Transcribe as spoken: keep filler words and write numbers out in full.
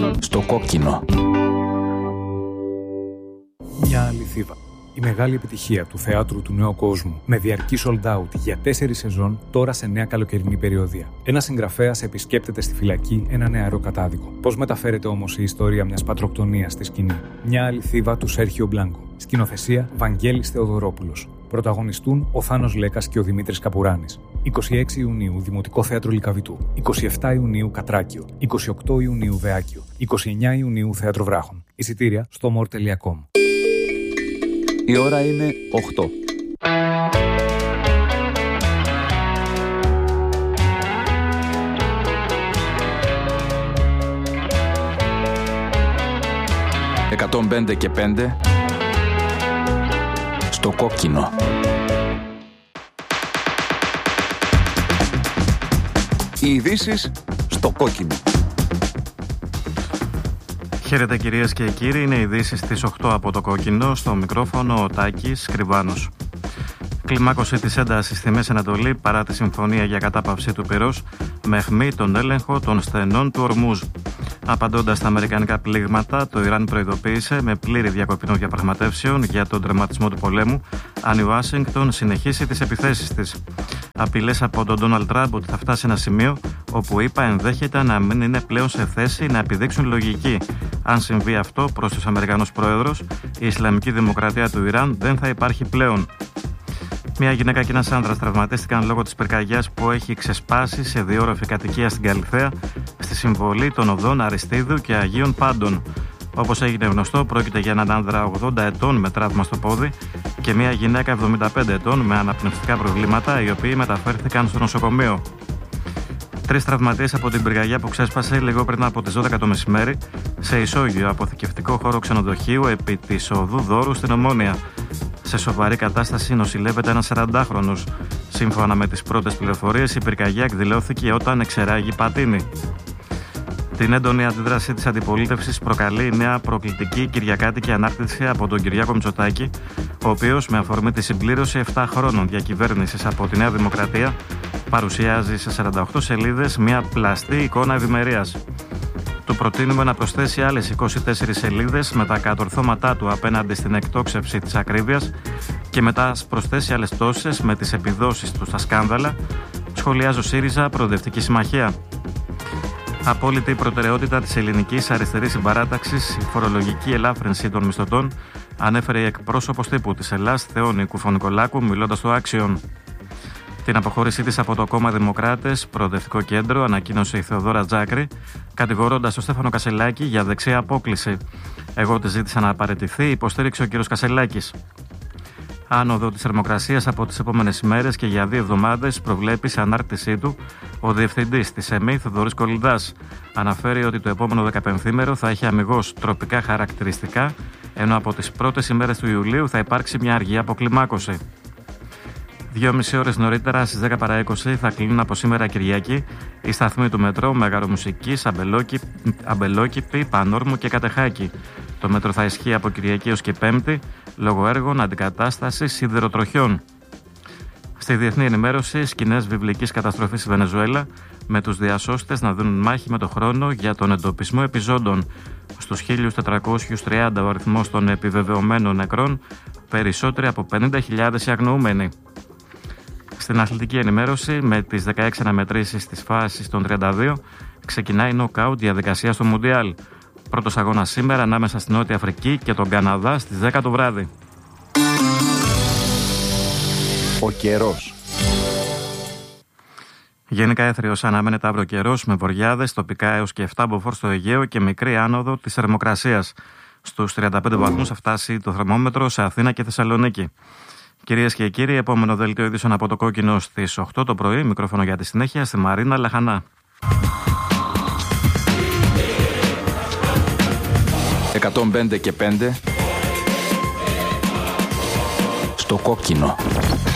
Στο κόκκινο. Μια αληθίδα. Η μεγάλη επιτυχία του θεάτρου του νέου κόσμου, με διαρκή sold out για τέσσερις σεζόν, τώρα σε νέα καλοκαιρινή περιοδία. Ένας συγγραφέας επισκέπτεται στη φυλακή ένα νεαρό κατάδικο. Πώς μεταφέρεται όμως η ιστορία μιας πατροκτονίας στη σκηνή? Μια αληθίδα του Σέρχιο Μπλάνκο. Σκηνοθεσία Βαγγέλης Θεοδωρόπουλος. Πρωταγωνιστούν ο Θάνος Λέκας και ο Δημήτρης Καπουράνης. είκοσι έξι Ιουνίου Δημοτικό Θέατρο Λυκαβητού. είκοσι επτά Ιουνίου Κατράκιο. είκοσι οκτώ Ιουνίου Βεάκιο. είκοσι εννέα Ιουνίου Θέατρο Βράχων. Εισιτήρια στο μορ τελεία κομ. Η ώρα είναι οκτώ. εκατόν πέντε και πέντε στο κόκκινο. Οι ειδήσεις στο κόκκινο. Χαίρετε κυρίες και κύριοι, είναι οι ειδήσεις στις οκτώ από το κόκκινο, στο μικρόφωνο ο Τάκης Κρυβάνος. Κλιμάκωσε της έντασης στη Μέση Ανατολή παρά τη συμφωνία για κατάπαυση του πυρός με αιχμή τον έλεγχο των στενών του Ορμούζ. Απαντώντας στα αμερικανικά πλήγματα, το Ιράν προειδοποίησε με πλήρη διακοπή των διαπραγματεύσεων για τον τερματισμό του πολέμου, αν η Ουάσιγκτον συνεχίσει τις επιθέσεις της. Απειλές από τον Ντόναλντ Τραμπ ότι θα φτάσει ένα σημείο όπου είπα ενδέχεται να μην είναι πλέον σε θέση να επιδείξουν λογική. Αν συμβεί αυτό, προς τους Αμερικανούς πρόεδρος, η Ισλαμική Δημοκρατία του Ιράν δεν θα υπάρχει πλέον. Μια γυναίκα και ένας άνδρας τραυματίστηκαν λόγω της πυρκαγιάς που έχει ξεσπάσει σε διόροφη κατοικία στην Καλιθέα, στη συμβολή των οδών Αριστείδου και Αγίων Πάντων. Όπως έγινε γνωστό, πρόκειται για έναν άνδρα ογδόντα ετών με τραύμα στο πόδι και μια γυναίκα εβδομήντα πέντε ετών με αναπνευστικά προβλήματα, οι οποίοι μεταφέρθηκαν στο νοσοκομείο. Τρεις τραυματίες από την πυρκαγιά που ξέσπασε λίγο πριν από τις δώδεκα το μεσημέρι σε ισόγειο αποθηκευτικό χώρο ξενοδοχείου επί της οδού Δόρου στην Ομόνια. Σε σοβαρή κατάσταση νοσηλεύεται ένας σαραντάχρονος. Σύμφωνα με τις πρώτες πληροφορίες, η πυρκαγιά εκδηλώθηκε όταν εξεράγει πατίνι. Την έντονη αντίδραση της αντιπολίτευσης προκαλεί η νέα προκλητική κυριακάτικη ανάρτηση από τον Κυριάκο Μητσοτάκη, ο οποίος με αφορμή τη συμπλήρωση επτά χρόνων διακυβέρνησης από τη Νέα Δημοκρατία παρουσιάζει σε σαράντα οκτώ σελίδες μια πλαστή εικόνα ευημερίας. Του προτείνουμε να προσθέσει άλλες είκοσι τέσσερις σελίδες με τα κατορθώματά του απέναντι στην εκτόξευση της ακρίβειας και μετά προσθέσει άλλες τόσες με τις επιδόσεις του στα σκάνδαλα, σχολιάζει ο ΣΥΡΙΖΑ Προοδευτική Συμμαχία. Απόλυτη προτεραιότητα της ελληνικής αριστερής συμπαράταξης, η φορολογική ελάφρυνση των μισθωτών, ανέφερε η εκπρόσωπος τύπου της Ελλάς, Θεόνη Κουφονικολάκου, μιλώντας στο Άξιον. Την αποχώρησή της από το κόμμα Δημοκράτες, Προοδευτικό Κέντρο, ανακοίνωσε η Θεοδόρα Τζάκρη, κατηγορώντας τον Στέφανο Κασελάκη για δεξιά απόκλιση. Εγώ τη ζήτησα να παραιτηθεί, υποστήριξε ο κ. Κασελάκης. Άνοδο της θερμοκρασίας από τις επόμενες ημέρες και για δύο εβδομάδες προβλέπει σε ανάρτησή του ο διευθυντής της ΕΜΗ, Θοδωρής Κολυντάς. Αναφέρει ότι το επόμενο δεκαπενθήμερο θα έχει αμιγώς τροπικά χαρακτηριστικά, ενώ από τις πρώτες ημέρες του Ιουλίου θα υπάρξει μια αργή αποκλιμάκωση. Δυόμιση ώρες νωρίτερα, στις δέκα παρά είκοσι, θα κλείνουν από σήμερα Κυριακή οι σταθμοί του μετρό Μεγαρομουσικής, Αμπελόκηπη, Πανόρμου και Κατεχάκη. Το μέτρο θα ισχύει από Κυριακή έως και Πέμπτη, λόγω έργων αντικατάστασης σιδηροτροχιών. Στη διεθνή ενημέρωση, σκηνές βιβλικής καταστροφής στη Βενεζουέλα, με τους διασώστες να δίνουν μάχη με το χρόνο για τον εντοπισμό επιζώντων. Στους χίλια τετρακόσιους τριάντα ο αριθμός των επιβεβαιωμένων νεκρών, περισσότεροι από πενήντα χιλιάδες οι αγνοούμενοι. Στην αθλητική ενημέρωση, με τις δεκαέξι αναμετρήσεις της φάσης των τριάντα δύο, ξεκινάει η νοκάουτ διαδικασία στο Μουντιάλ. Πρώτος αγώνας σήμερα ανάμεσα στην Νότια Αφρική και τον Καναδά στις δέκα το βράδυ. Ο καιρός. Γενικά έθριος αναμένεται αύριο καιρός με βοριάδες, τοπικά έως και επτά μποφόρ στο Αιγαίο και μικρή άνοδο της θερμοκρασίας. Στους τριάντα πέντε βαθμούς θα φτάσει το θερμόμετρο σε Αθήνα και Θεσσαλονίκη. Κυρίες και κύριοι, επόμενο δελτίο ειδήσεων από το κόκκινο στις οκτώ το πρωί. Μικρόφωνο για τη συνέχεια στη Μαρίνα Λαχανά. εκατόν πέντε και πέντε στο κόκκινο.